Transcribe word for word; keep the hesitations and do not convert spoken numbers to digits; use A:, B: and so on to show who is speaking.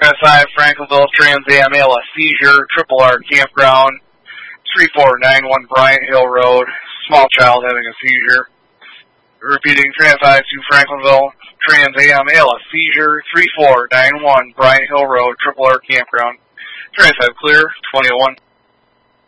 A: five, Franklinville, Trans Am, A L S seizure, Triple R campground, three four nine one Bryant Hill Road, small child having a seizure. Repeating, Trans five to Franklinville, Trans Am, A L S seizure, three four nine one Bryant Hill Road, Triple R campground. Trans five clear, twenty oh one.